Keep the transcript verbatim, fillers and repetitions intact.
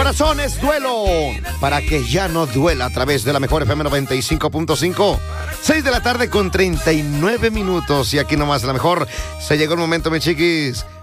corazón es duelo, para que ya no duela, a través de la mejor F M noventa y cinco punto cinco. seis de la tarde con treinta y nueve minutos. Y aquí nomás la mejor. Se llegó el momento, mis chiquis,